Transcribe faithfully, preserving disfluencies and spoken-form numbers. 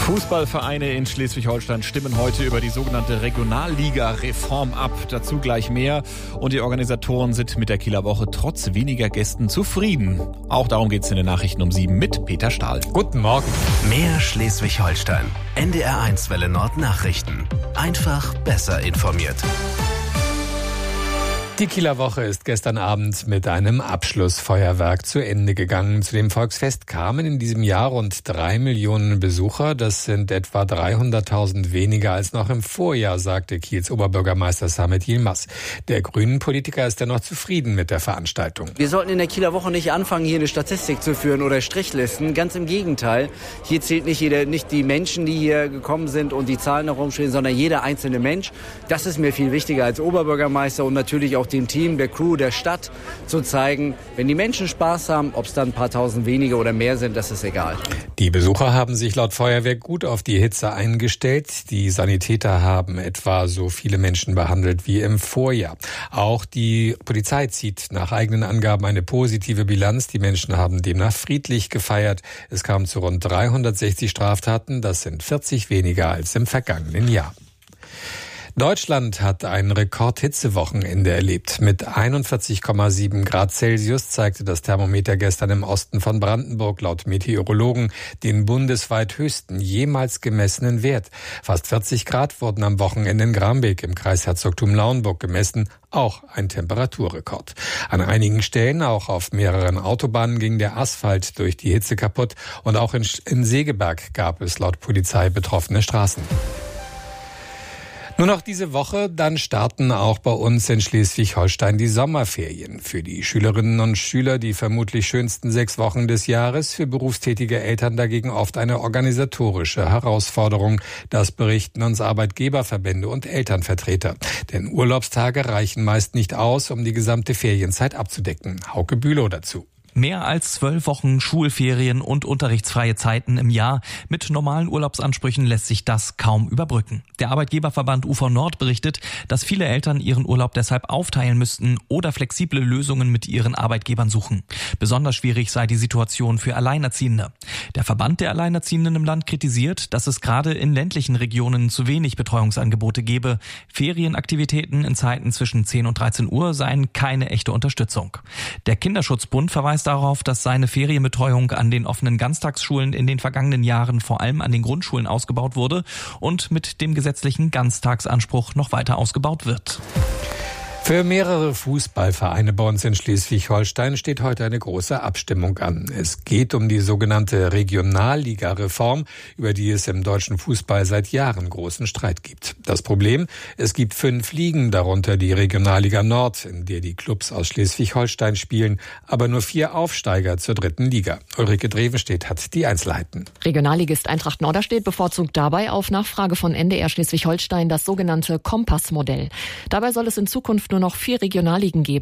Fußballvereine in Schleswig-Holstein stimmen heute über die sogenannte Regionalliga-Reform ab. Dazu gleich mehr. Und die Organisatoren sind mit der Kieler Woche trotz weniger Gästen zufrieden. Auch darum geht es in den Nachrichten um sieben mit Peter Stahl. Guten Morgen. Mehr Schleswig-Holstein. N D R eins Welle Nord Nachrichten. Einfach besser informiert. Die Kieler Woche ist gestern Abend mit einem Abschlussfeuerwerk zu Ende gegangen. Zu dem Volksfest kamen in diesem Jahr rund drei Millionen Besucher. Das sind etwa dreihunderttausend weniger als noch im Vorjahr, sagte Kiels Oberbürgermeister Samet Yilmaz. Der Grünen-Politiker ist dennoch zufrieden mit der Veranstaltung. Wir sollten in der Kieler Woche nicht anfangen, hier eine Statistik zu führen oder Strichlisten. Ganz im Gegenteil. Hier zählt nicht, jeder, nicht die Menschen, die hier gekommen sind und die Zahlen herumstehen, sondern jeder einzelne Mensch. Das ist mir viel wichtiger als Oberbürgermeister und natürlich auch dem Team, der Crew, der Stadt zu zeigen, wenn die Menschen Spaß haben, ob es dann ein paar tausend weniger oder mehr sind, das ist egal. Die Besucher haben sich laut Feuerwehr gut auf die Hitze eingestellt. Die Sanitäter haben etwa so viele Menschen behandelt wie im Vorjahr. Auch die Polizei zieht nach eigenen Angaben eine positive Bilanz. Die Menschen haben demnach friedlich gefeiert. Es kam zu rund dreihundertsechzig Straftaten. Das sind vierzig weniger als im vergangenen Jahr. Deutschland hat ein Rekordhitzewochenende erlebt. Mit einundvierzig Komma sieben Grad Celsius zeigte das Thermometer gestern im Osten von Brandenburg laut Meteorologen den bundesweit höchsten jemals gemessenen Wert. Fast vierzig Grad wurden am Wochenende in Grambeck im Kreisherzogtum Lauenburg gemessen, auch ein Temperaturrekord. An einigen Stellen, auch auf mehreren Autobahnen, ging der Asphalt durch die Hitze kaputt und auch in, in Segeberg gab es laut Polizei betroffene Straßen. Nur noch diese Woche, dann starten auch bei uns in Schleswig-Holstein die Sommerferien. Für die Schülerinnen und Schüler die vermutlich schönsten sechs Wochen des Jahres, für berufstätige Eltern dagegen oft eine organisatorische Herausforderung. Das berichten uns Arbeitgeberverbände und Elternvertreter. Denn Urlaubstage reichen meist nicht aus, um die gesamte Ferienzeit abzudecken. Hauke Bülow dazu. Mehr als zwölf Wochen Schulferien und unterrichtsfreie Zeiten im Jahr. Mit normalen Urlaubsansprüchen lässt sich das kaum überbrücken. Der Arbeitgeberverband U V Nord berichtet, dass viele Eltern ihren Urlaub deshalb aufteilen müssten oder flexible Lösungen mit ihren Arbeitgebern suchen. Besonders schwierig sei die Situation für Alleinerziehende. Der Verband der Alleinerziehenden im Land kritisiert, dass es gerade in ländlichen Regionen zu wenig Betreuungsangebote gebe. Ferienaktivitäten in Zeiten zwischen zehn und dreizehn Uhr seien keine echte Unterstützung. Der Kinderschutzbund verweist darauf, dass seine Ferienbetreuung an den offenen Ganztagsschulen in den vergangenen Jahren vor allem an den Grundschulen ausgebaut wurde und mit dem gesetzlichen Ganztagsanspruch noch weiter ausgebaut wird. Für mehrere Fußballvereine bei uns in Schleswig-Holstein steht heute eine große Abstimmung an. Es geht um die sogenannte Regionalliga-Reform, über die es im deutschen Fußball seit Jahren großen Streit gibt. Das Problem: Es gibt fünf Ligen, darunter die Regionalliga Nord, in der die Clubs aus Schleswig-Holstein spielen, aber nur vier Aufsteiger zur dritten Liga. Ulrike Drevenstedt hat die Einzelheiten. Regionalligist Eintracht Norderstedt bevorzugt dabei auf Nachfrage von N D R Schleswig-Holstein das sogenannte Kompassmodell. Dabei soll es in Zukunft nur noch vier Regionalligen geben.